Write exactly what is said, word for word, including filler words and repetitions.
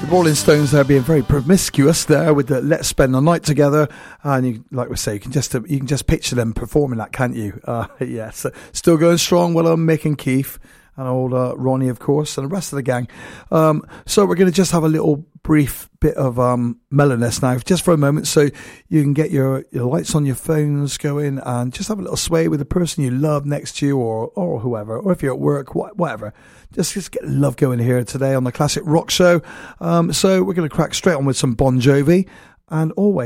Rolling Stones there being very promiscuous there with the Let's Spend the Night Together, and you, like we say, you can just you can just picture them performing that, can't you? Uh, yeah, so still going strong. Well, I'm Mick and Keith and old uh, Ronnie, of course, and the rest of the gang. Um, so we're going to just have a little brief bit of um, mellowness now, just for a moment, so you can get your, your lights on your phones going and just have a little sway with the person you love next to you, or or whoever, or if you're at work, wh- whatever. Just, just get love going here today on the Classic Rock Show. Um, so we're going to crack straight on with some Bon Jovi, and always